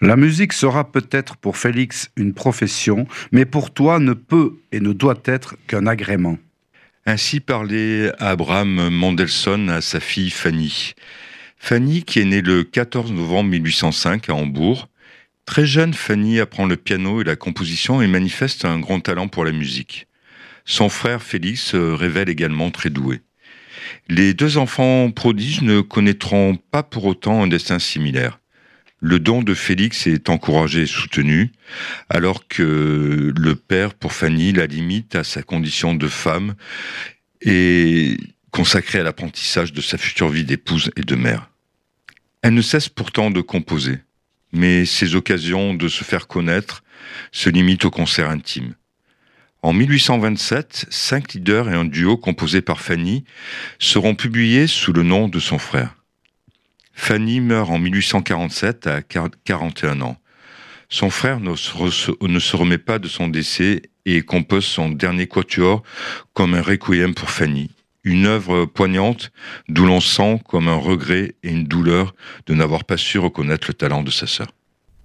La musique sera peut-être pour Félix une profession, mais pour toi ne peut et ne doit être qu'un agrément. Ainsi parlait Abraham Mendelssohn à sa fille Fanny. Fanny, qui est née le 14 novembre 1805 à Hambourg. Très jeune, Fanny apprend le piano et la composition et manifeste un grand talent pour la musique. Son frère Félix se révèle également très doué. Les deux enfants prodiges ne connaîtront pas pour autant un destin similaire. Le don de Félix est encouragé et soutenu, alors que le père, pour Fanny, la limite à sa condition de femme et consacrée à l'apprentissage de sa future vie d'épouse et de mère. Elle ne cesse pourtant de composer, mais ses occasions de se faire connaître se limitent aux concerts intimes. En 1827, 5 leaders et un duo composé par Fanny seront publiés sous le nom de son frère. Fanny meurt en 1847 à 41 ans. Son frère ne se remet pas de son décès et compose son dernier quatuor comme un requiem pour Fanny. Une œuvre poignante d'où l'on sent comme un regret et une douleur de n'avoir pas su reconnaître le talent de sa sœur.